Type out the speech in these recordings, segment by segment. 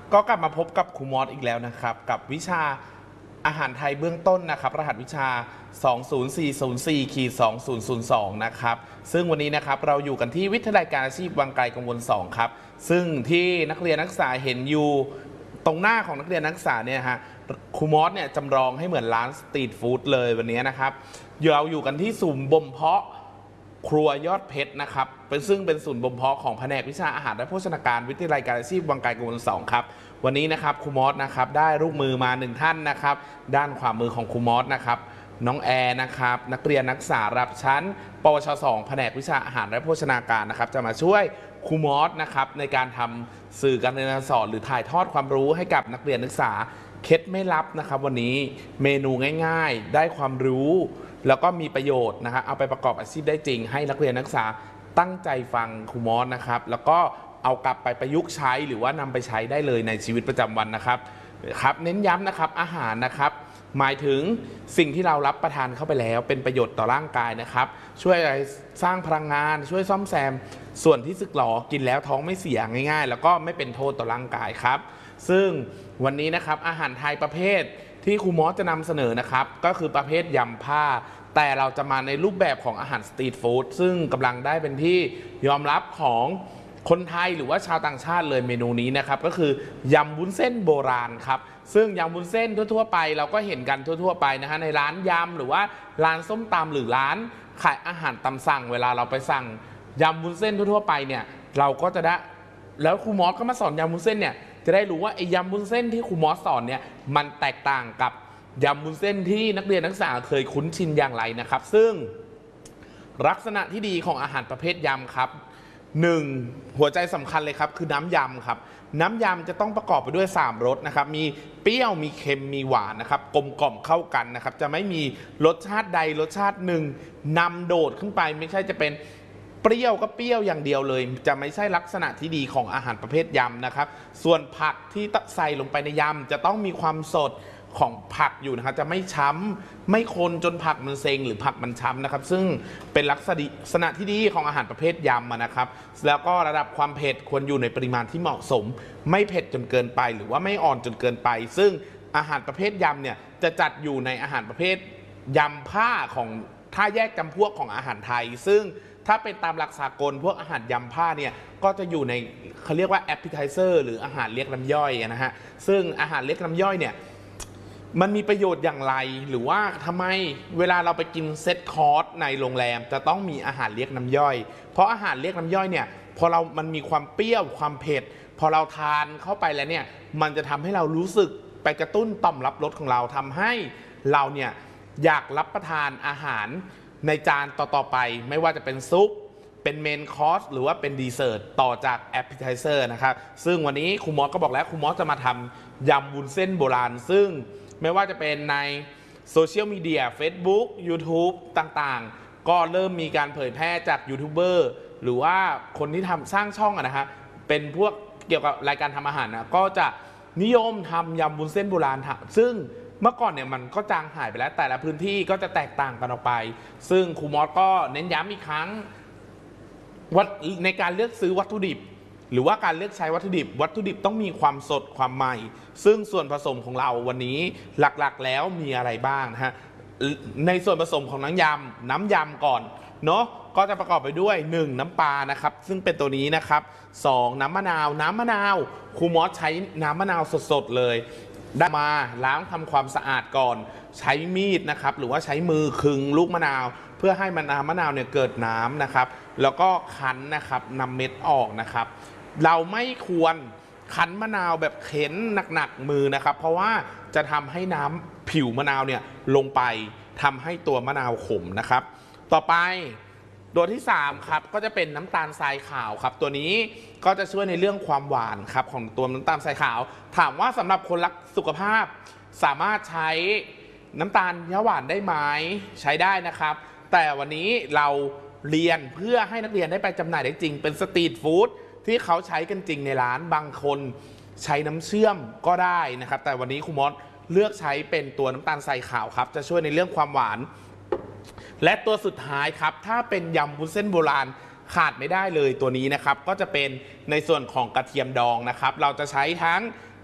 ก็กลับมาพบกับครูมอสอีกแล้วนะครับกับวิชาอาหารไทยเบื้องต้นนะครับรหัสวิชา 20404-2002 นะครับซึ่งวันนี้นะครับเราอยู่กันที่วิทยาลัยการอาชีพวังไกลกังวล2ครับซึ่งที่นักเรียนนักศึกษาเห็นอยู่ตรงหน้าของนักเรียนนักศึกษาเนี่ยฮะครูมอสเนี่ยจำลองให้เหมือนร้านสตรีทฟู้ดเลยวันนี้นะครับเราอยู่กันที่ศูนย์บ่มเพาะครัวยอดเพชรนะครับซึ่งเป็นศูนย์บ่มเพาะของแผนกวิชาอาหารและโภชนาการวิทยาลัยการอาชีพวังไกลกังวล2ครับวันนี้นะครับครูมอสนะครับได้ลูกมือมา1ท่านนะครับด้านขวามือของครูมอสนะครับน้องแอร์นะครับนักเรียนนักศึกษาระดับชั้นปวช2แผนกวิชาอาหารและโภชนาการนะครับจะมาช่วยครูมอสนะครับในการทำสื่อการเรียนการสอนหรือถ่ายทอดความรู้ให้กับนักเรียนนักศึกษาเคล็ดไม่ลับนะครับวันนี้เมนูง่ายๆได้ความรู้แล้วก็มีประโยชน์นะครับเอาไปประกอบอาชีพได้จริงให้นักเรียนนักศึกษาตั้งใจฟังครูมอสนะครับแล้วก็เอากลับไปประยุกต์ใช้หรือว่านำไปใช้ได้เลยในชีวิตประจำวันนะครับเน้นย้ำนะครับอาหารนะครับหมายถึงสิ่งที่เรารับประทานเข้าไปแล้วเป็นประโยชน์ต่อร่างกายนะครับช่วยสร้างพลังงานช่วยซ่อมแซมส่วนที่สึกหรอกินแล้วท้องไม่เสียง่ายๆแล้วก็ไม่เป็นโทษต่อร่างกายครับซึ่งวันนี้นะครับอาหารไทยประเภทที่ครูมอสจะนำเสนอนะครับก็คือประเภทยำผ้าแต่เราจะมาในรูปแบบของอาหารสตรีทฟู้ดซึ่งกำลังได้เป็นที่ยอมรับของคนไทยหรือว่าชาวต่างชาติเลยเมนูนี้นะครับก็คือยำวุ้นเส้นโบราณครับซึ่งยำวุ้นเส้นทั่วๆไปเราก็เห็นกันทั่วๆไปนะฮะในร้านยำหรือว่าร้านส้มตำหรือร้านขายอาหารตามสั่งเวลาเราไปสั่งยำวุ้นเส้นทั่วๆไปเนี่ยเราก็จะได้แล้วครูมอสก็มาสอนยำวุ้นเส้นเนี่ยจะได้รู้ว่าไอ้ยำวุ้นเส้นที่ครูมอสสอนเนี่ยมันแตกต่างกับยำวุ้นเส้นที่นักเรียนนักศึกษาเคยคุ้นชินอย่างไรนะครับซึ่งลักษณะที่ดีของอาหารประเภทยำครับ1หัวใจสำคัญเลยครับคือน้ำยำครับน้ำยำจะต้องประกอบไปด้วย3รสนะครับมีเปรี้ยวมีเค็มมีหวานนะครับกลมกล่อมเข้ากันนะครับจะไม่มีรสชาติใดรสชาติหนึ่งนำโดดขึ้นไปไม่ใช่จะเป็นเปรี้ยวก็เปรี้ยวอย่างเดียวเลยจะไม่ใช่ลักษณะที่ดีของอาหารประเภทยำนะครับส่วนผักที่ใส่ลงไปในยำจะต้องมีความสดของผักอยู่นะครับจะไม่ช้ำไม่คนจนผักมันเซ็งหรือผักมันช้ำนะครับซึ่งเป็นลักษณะที่ดีของอาหารประเภทยำนะครับแล้วก็ระดับความเผ็ดควรอยู่ในปริมาณที่เหมาะสมไม่เผ็ดจนเกินไปหรือว่าไม่อ่อนจนเกินไปซึ่งอาหารประเภทยำเนี่ยจะจัดอยู่ในอาหารประเภทยำผ้าของถ้าแยกจำพวกของอาหารไทยซึ่งถ้าเป็นตามหลักสากลพวกอาหารยำผ้าเนี่ยก็จะอยู่ในเขาเรียกว่า appetizer หรืออาหารเรียกน้ำย่อยนะฮะซึ่งอาหารเรียกน้ำย่อยเนี่ยมันมีประโยชน์อย่างไรหรือว่าทำไมเวลาเราไปกินเซตคอร์สในโรงแรมจะต้องมีอาหารเรียกน้ำย่อยเพราะอาหารเรียกน้ำย่อยเนี่ยพอมันมีความเปรี้ยวความเผ็ดพอเราทานเข้าไปแล้วเนี่ยมันจะทำให้เรารู้สึกไปกระตุ้นต่อมรับรสของเราทำให้เราเนี่ยอยากรับประทานอาหารในจานต่อๆไปไม่ว่าจะเป็นซุปเป็นเมนคอร์สหรือว่าเป็นดีเซอร์ตต่อจากแอปเปิลไทเซอร์นะครับซึ่งวันนี้ครูมอสก็บอกแล้วครูมอสจะมาทำยำวุ้นเส้นโบราณซึ่งไม่ว่าจะเป็นในโซเชียลมีเดีย Facebook YouTube ต่างๆก็เริ่มมีการเผยแพร่จากยูทูบเบอร์หรือว่าคนที่ทำสร้างช่องนะฮะเป็นพวกเกี่ยวกับรายการทำอาหารนะก็จะนิยมทำยำวุ้นเส้นโบราณซึ่งเมื่อก่อนเนี่ยมันก็จางหายไปแล้วแต่ละพื้นที่ก็จะแตกต่างกันออกไปซึ่งครูมอสก็เน้นย้ำอีกครั้งในการเลือกซื้อวัตถุดิบหรือว่าการเลือกใช้วัตถุดิบต้องมีความสดความใหม่ซึ่งส่วนผสมของเราวันนี้หลักๆแล้วมีอะไรบ้างนะฮะในส่วนผสมของน้ำยำก่อนเนาะก็จะประกอบไปด้วย1น้ำปลานะครับซึ่งเป็นตัวนี้นะครับ2น้ำมะนาวครูมอสใช้น้ำมะนาวสดๆเลยได้มาล้างทำความสะอาดก่อนใช้มีดนะครับหรือว่าใช้มือคึงลูกมะนาวเพื่อให้น้ำมะนาวเนี่ยเกิดน้ำนะครับแล้วก็คั้นนะครับนำเม็ดออกนะครับเราไม่ควรคั้นมะนาวแบบเข็นหนักๆมือนะครับเพราะว่าจะทำให้น้ำผิวมะนาวเนี่ยลงไปทำให้ตัวมะนาวขมนะครับต่อไปตัวที่3ครับก็จะเป็นน้ำตาลทรายขาวครับตัวนี้ก็จะช่วยในเรื่องความหวานครับของตัวน้ำตาลทรายขาวถามว่าสำหรับคนรักสุขภาพสามารถใช้น้ำตาลยาหวานได้ไหมใช้ได้นะครับแต่วันนี้เราเรียนเพื่อให้นักเรียนได้ไปจำหน่ายได้จริงเป็นสตรีทฟู้ดที่เขาใช้กันจริงในร้านบางคนใช้น้ำเชื่อมก็ได้นะครับแต่วันนี้ครูมอสเลือกใช้เป็นตัวน้ำตาลทรายขาวครับจะช่วยในเรื่องความหวานและตัวสุดท้ายครับถ้าเป็นยำวุ้นเส้นโบราณขาดไม่ได้เลยตัวนี้นะครับก็จะเป็นในส่วนของกระเทียมดองนะครับเราจะใช้ทั้ง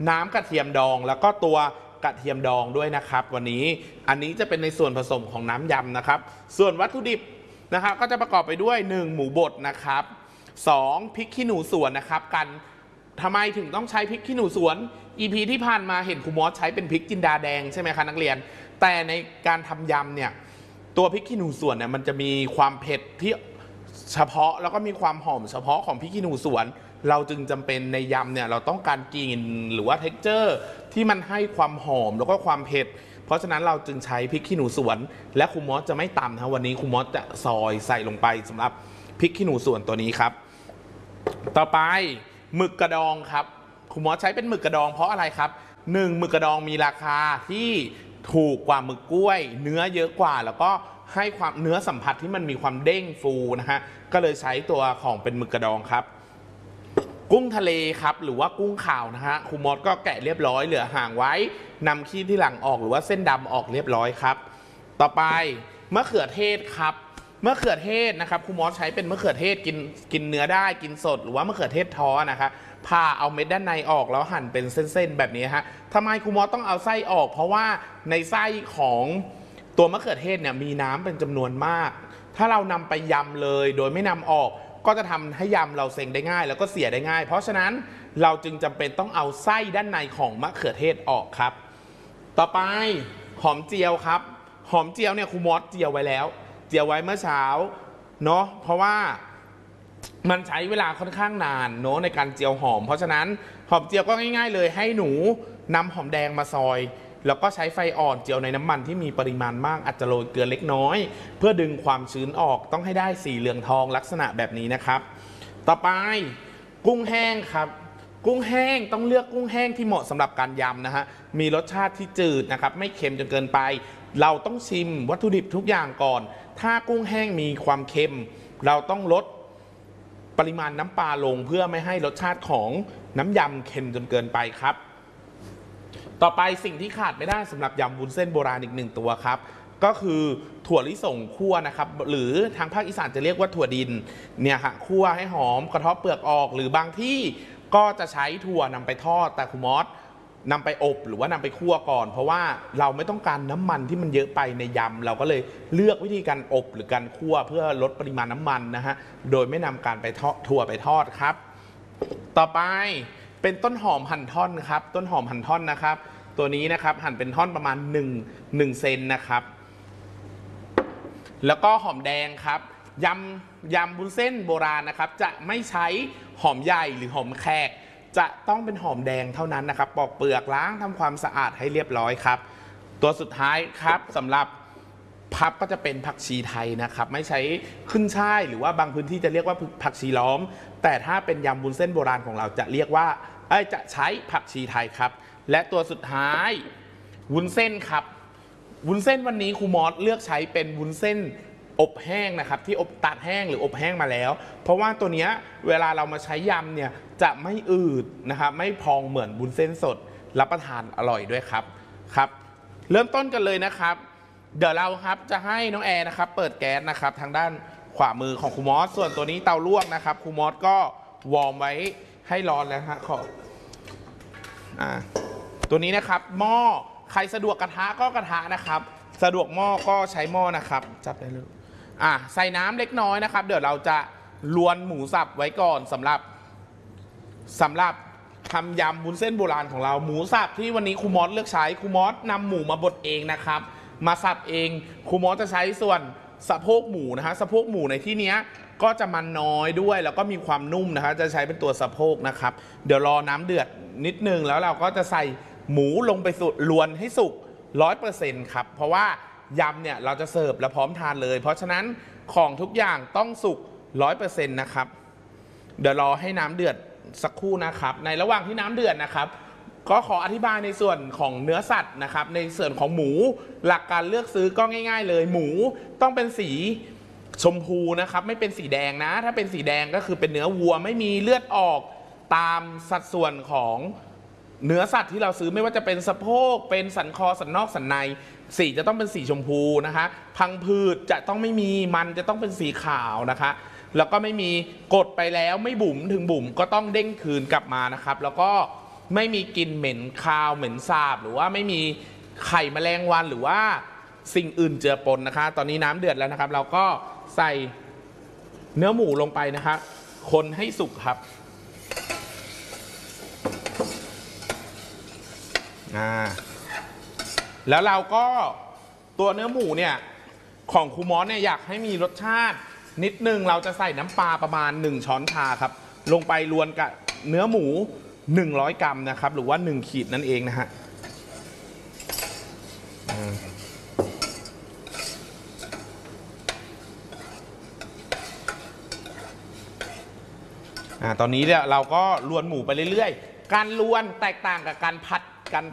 น้ำกระเทียมดองแล้วก็ตัวกระเทียมดองด้วยนะครับวันนี้อันนี้จะเป็นในส่วนผสมของน้ำยำนะครับส่วนวัตถุดิบนะครับก็จะประกอบไปด้วย1หมูบดนะครับ2พริกขี้หนูสวนนะครับกันทำไมถึงต้องใช้พริกขี้หนูสวน EP ที่ผ่านมาเห็นครูมอสใช้เป็นพริกจินดาแดงใช่ไหมคะนักเรียนแต่ในการทำยำเนี่ยตัวพริกขี้หนูสวนเนี่ยมันจะมีความเผ็ดที่เฉพาะแล้วก็มีความหอมเฉพาะของพริกขี้หนูสวนเราจึงจำเป็นในยำเนี่ยเราต้องการกลิ่นหรือว่า texture ที่มันให้ความหอมแล้วก็ความเผ็ดเพราะฉะนั้นเราจึงใช้พริกขี้หนูสวนและครูมอสจะไม่ตำนะวันนี้ครูมอสจะซอยใส่ลงไปสำหรับพริกขี้หนูสวนตัวนี้ครับต่อไปหมึกกระดองครับครูมอสใช้เป็นหมึกกระดองเพราะอะไรครับ1หมึกกระดองมีราคาที่ถูกกว่าหมึกกล้วยเนื้อเยอะกว่าแล้วก็ให้ความเนื้อสัมผัสที่มันมีความเด้งฟูนะฮะก็เลยใช้ตัวของเป็นหมึกกระดองครับกุ้งทะเลครับหรือว่ากุ้งขาวนะฮะครูมอสก็แกะเรียบร้อยเหลือห่างไว้นำขี้ที่หลังออกหรือว่าเส้นดำออกเรียบร้อยครับต่อไปมะเขือเทศครับมะเขือเทศนะครับครูมอสใช้เป็นมะเขือเทศกินเนื้อได้กินสดหรือว่ามะเขือเทศท้อนะคะผ่าเอาเม็ดด้านในออกแล้วหั่นเป็นเส้นๆแบบนี้ฮะทำไมครูมอสต้องเอาไส้ออกเพราะว่าในไส้ของตัวมะเขือเทศเนี่ยมีน้ำเป็นจำนวนมากถ้าเรานำไปยำเลยโดยไม่นำออกก็จะทำให้ยำเราเซ็งได้ง่ายแล้วก็เสียได้ง่ายเพราะฉะนั้นเราจึงจำเป็นต้องเอาไส้ด้านในของมะเขือเทศออกครับต่อไปหอมเจียวครับหอมเจียวเนี่ยครูมอสเจียวไว้แล้วเจียวไว้เมื่อเช้าเนาะเพราะว่ามันใช้เวลาค่อนข้างนานเนาะในการเจียวหอมเพราะฉะนั้นหอมเจียวก็ง่ายๆเลยให้หนูนำหอมแดงมาซอยแล้วก็ใช้ไฟอ่อนเจียวในน้ำมันที่มีปริมาณมากอาจจะโรยเกลือเล็กน้อยเพื่อดึงความชื้นออกต้องให้ได้สีเหลืองทองลักษณะแบบนี้นะครับต่อไปกุ้งแห้งครับกุ้งแห้งต้องเลือกกุ้งแห้งที่เหมาะสำหรับการยำนะฮะมีรสชาติที่จืดนะครับไม่เค็มจนเกินไปเราต้องชิมวัตถุดิบทุกอย่างก่อนถ้ากุ้งแห้งมีความเค็มเราต้องลดปริมาณน้ำปลาลงเพื่อไม่ให้รสชาติของน้ำยำเค็มจนเกินไปครับต่อไปสิ่งที่ขาดไม่ได้สำหรับยำวุ้นเส้นโบราณอีก1ตัวครับก็คือถั่วลิสงคั่วนะครับหรือทางภาคอีสานจะเรียกว่าถั่วดินเนี่ยค่ะคั่วให้หอมกระเทาะเปลือกออกหรือบางที่ก็จะใช้ถั่วนำไปทอดแต่ครูมอสนำไปอบหรือว่านำไปคั่วก่อนเพราะว่าเราไม่ต้องการน้ำมันที่มันเยอะไปในยำเราก็เลยเลือกวิธีการอบหรือการคั่วเพื่อลดปริมาณน้ำมันนะฮะโดยไม่นำการไปถั่วไปทอดครับต่อไปเป็นต้นหอมหั่นท่อนครับต้นหอมหั่นท่อนนะครับตัวนี้นะครับหั่นเป็นท่อนประมาณ1เซนนะครับแล้วก็หอมแดงครับยำวุ้นเส้นโบราณนะครับจะไม่ใช้หอมใหญ่หรือหอมแขกจะต้องเป็นหอมแดงเท่านั้นนะครับปอกเปลือกล้างทำความสะอาดให้เรียบร้อยครับตัวสุดท้ายครับสำหรับพับก็จะเป็นผักชีไทยนะครับไม่ใช้ขึ้นช่ายหรือว่าบางพื้นที่จะเรียกว่าผักชีล้อมแต่ถ้าเป็นยำวุ้นเส้นโบราณของเราจะเรียกว่าจะใช้ผักชีไทยครับและตัวสุดท้ายวุ้นเส้นครับวุ้นเส้นวันนี้ครูมอสเลือกใช้เป็นวุ้นเส้นอบแห้งนะครับที่อบตากแห้งหรืออบแห้งมาแล้วเพราะว่าตัวนี้เวลาเรามาใช้ยำเนี่ยจะไม่อืดนะครับไม่พองเหมือนวุ้นเส้นสดรับประทานอร่อยด้วยครับเริ่มต้นกันเลยนะครับเดี๋ยวเราครับจะให้น้องแอร์นะครับเปิดแก๊สนะครับทางด้านขวามือของครูมอสส่วนตัวนี้เตาลวกนะครับครูมอสก็วอร์มไว้ให้ร้อนแล้วฮะตัวนี้นะครับหม้อใครสะดวกกระทะก็กระทะนะครับสะดวกหม้อก็ใช้หม้อนะครับจับได้เลยใส่น้ำเล็กน้อยนะครับเดี๋ยวเราจะลวนหมูสับไว้ก่อนสำหรับทำยำวุ้นเส้นโบราณของเราหมูสับที่วันนี้ครูมอสเลือกใช้ครูมอสนำหมูมาบดเองนะครับมาสับเองครูมอสจะใช้ส่วนสะโพกหมูนะฮะสะโพกหมูในที่นี้ก็จะมันน้อยด้วยแล้วก็มีความนุ่มนะครับจะใช้เป็นตัวสะโพกนะครับเดี๋ยวรอน้ำเดือดนิดนึงแล้วเราก็จะใส่หมูลงไปลวนให้สุก 100% ครับเพราะว่ายำเนี่ยเราจะเสิร์ฟและพร้อมทานเลยเพราะฉะนั้นของทุกอย่างต้องสุก 100% นะครับเดี๋ยวรอให้น้ำเดือดสักครู่นะครับในระหว่างที่น้ำเดือดนะครับก็ขออธิบายในส่วนของเนื้อสัตว์นะครับในส่วนของหมูหลักการเลือกซื้อก็ง่ายๆเลยหมูต้องเป็นสีชมพูนะครับไม่เป็นสีแดงนะถ้าเป็นสีแดงก็คือเป็นเนื้อวัวไม่มีเลือดออกตามสัดส่วนของเนื้อสัตว์ที่เราซื้อไม่ว่าจะเป็นสะโพกเป็นสันคอสันนอกสันในสีจะต้องเป็นสีชมพูนะคะพังผืดจะต้องไม่มีมันจะต้องเป็นสีขาวนะคะแล้วก็ไม่มีกดไปแล้วไม่บุ๋มถึงบุ๋มก็ต้องเด้งคืนกลับมานะครับแล้วก็ไม่มีกลิ่นเหม็นคาวเหม็นสาบหรือว่าไม่มีไข่แมลงวันหรือว่าสิ่งอื่นเจือปนนะคะตอนนี้น้ำเดือดแล้วนะครับเราก็ใส่เนื้อหมูลงไปนะครับคนให้สุกครับแล้วเราก็ตัวเนื้อหมูเนี่ยของครูมอสเนี่ยอยากให้มีรสชาตินิดนึงเราจะใส่น้ำปลาประมาณ1ช้อนชาครับลงไปรวนกับเนื้อหมู100 กรัมนะครับหรือว่า1ขีดนั่นเองนะฮะตอนนี้เนี่ยเราก็ลวนหมูไปเรื่อยๆการลวนแตกต่างกับการผัด